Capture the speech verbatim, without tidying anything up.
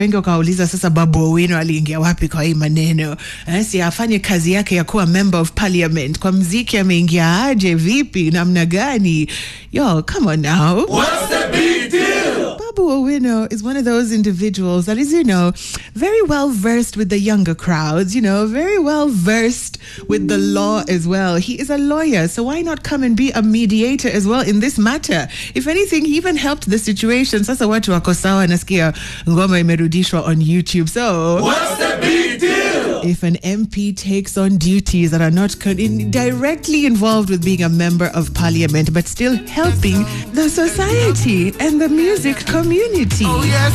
Wengi wakauliza sasa Babu Owino aliingia wapi kwa hii maneno? Eh, si afanye kazi yake ya kuwa member of parliament. Kwa mziki ameingia aje, vipi, namna gani? Yo, come on now. What's the big deal? Babu Owino is one of those individuals that is, you know, very well versed with the younger crowds, you know, very well versed with the law as well. He is a lawyer, so why not come and be a mediator as well in this matter? If anything, he even helped the situation. Sasa watu wako sawa, nasikia ngoma imerudishwa on YouTube. So, what's the big deal? If an M P takes on duties that are not con- in, directly involved with being a member of parliament, but still helping the society and the music community. Oh, yes.